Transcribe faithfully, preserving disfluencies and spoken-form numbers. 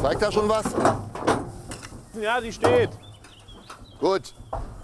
Zeigt da schon was? Ja, die steht. Gut.